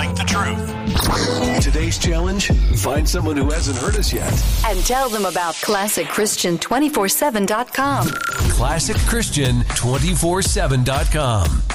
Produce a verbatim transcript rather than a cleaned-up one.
like the truth. Today's challenge, find someone who hasn't heard us yet. And tell them about classic christian two four seven dot com. classic christian two four seven dot com.